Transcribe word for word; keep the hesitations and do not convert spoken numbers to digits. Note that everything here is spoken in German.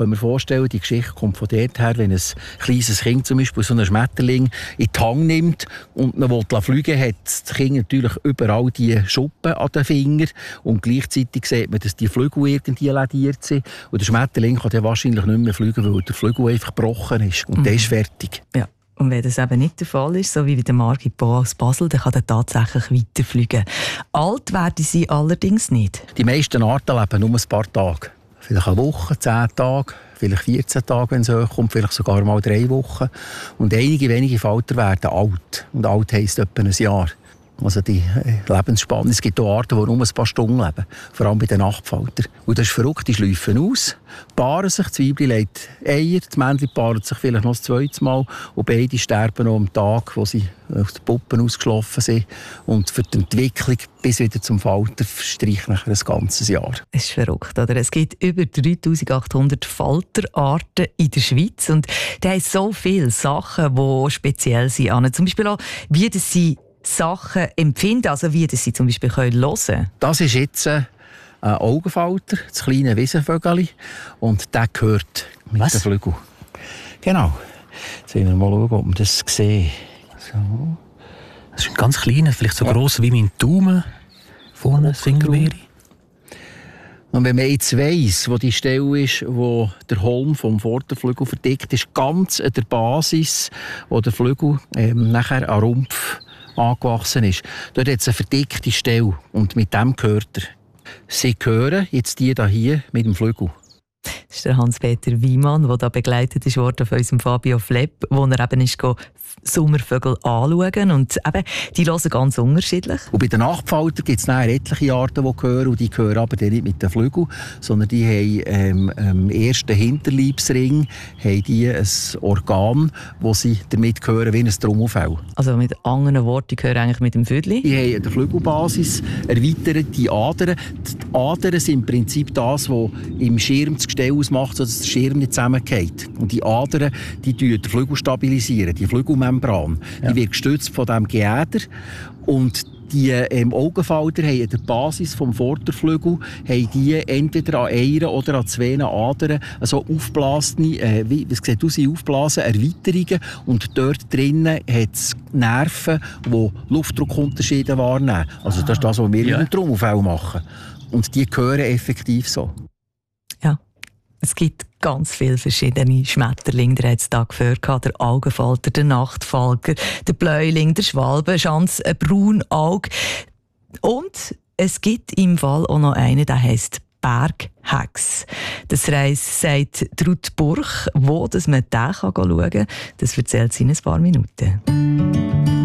können wir vorstellen, die Geschichte kommt von dort her, wenn ein kleines Kind zum Beispiel so einen Schmetterling in die Hand nimmt und man will fliegen, hat das Kind natürlich überall die Schuppen an den Fingern und gleichzeitig sieht man, dass die Flügel irgendwie lediert sind und der Schmetterling kann dann wahrscheinlich nicht mehr fliegen, weil der Flügel einfach gebrochen ist und mhm. der ist fertig. Ja. Und wenn das eben nicht der Fall ist, so wie bei der Margit Bo aus Basel, dann kann er tatsächlich weiterfliegen. Alt werden sie allerdings nicht. Die meisten Arten leben nur ein paar Tage. Vielleicht eine Woche, zehn Tage, vielleicht vierzehn Tage, wenn es hochkommt, vielleicht sogar mal drei Wochen. Und einige wenige Falter werden alt. Und alt heisst etwa ein Jahr. Also die Lebensspanne. Es gibt auch Arten, die nur ein paar Stunden leben. Vor allem bei den Nachtfaltern. Und das ist verrückt, die schleifen aus, paaren sich, die Zwiebel legt Eier, das Männchen paart sich vielleicht noch das zweite Mal und beide sterben noch am Tag, wo sie auf die Puppen ausgeschlafen sind. Und für die Entwicklung bis wieder zum Falter verstreicht nachher ein ganzes Jahr. Es ist verrückt, oder? Es gibt über dreitausendachthundert Falterarten in der Schweiz und da haben so viele Sachen, die speziell sind. Zum Beispiel auch, wie das sie Sachen empfinden, also wie das sie zum Beispiel hören können. Das ist jetzt ein Augenfalter, das kleine Wiesenvögel, und der gehört mit Was? den Flügeln. Genau. Jetzt wollen wir mal schauen, ob wir das sehen. So. Das ist ein ganz kleiner, vielleicht so ja. gross wie mein Daumen. Vorne das Fingerbeere. Und wenn man jetzt weiss, wo die Stelle ist, wo der Holm vom Vorderflügel verdickt ist, ganz an der Basis, wo der Flügel ähm, nachher am Rumpf angewachsen ist. Dort hat es eine verdickte Stelle und mit dem gehört er. Sie hören jetzt die hier mit dem Flügel. Das ist der Hans-Peter Wiemann, der da begleitet ist worden von unserem Fabio Flepp, wo er eben ist Sommervögel anschauen. Und eben, die hören ganz unterschiedlich. Und bei den Nachtfaltern gibt es etliche Arten, die hören, und die hören aber nicht mit den Flügeln, sondern die haben ähm, am ersten Hinterleibsring haben die ein Organ, wo sie damit hören wie ein Trommelfell. Also mit anderen Worten, die hören eigentlich mit dem Vödli? Die haben an der Flügelbasis erweiterte Adern. Die Adern sind im Prinzip das, was im Schirm das Gestell ausmacht, sodass der Schirm nicht zusammengeht. Und die Adern, die den Flügel stabilisieren, die Flügelmembran. Ja. Die wird gestützt von diesem Geäder. Und die ähm, Augenfalter haben an der Basis des Vorderflügels haben die entweder an einer oder an zwei Adern also aufblasene, äh, wie es sieht aus, aufblasen, Erweiterungen. Und dort drinnen hat es Nerven, die Luftdruckunterschiede wahrnehmen. Also das ist das, was wir ja. im Trommelfell machen. Und die hören effektiv so. Ja, es gibt ganz viele verschiedene Schmetterlinge. Der hat es da gehört, der Augenfalter, der Nachtfalter, der Bläuling, der Schwalbenschanz, ein Braunaug. Und es gibt im Fall auch noch einen, der heisst Berghex. Das Reis sagt Ruth Burch, wo dass man den schauen kann. Das erzählt sie in ein paar Minuten.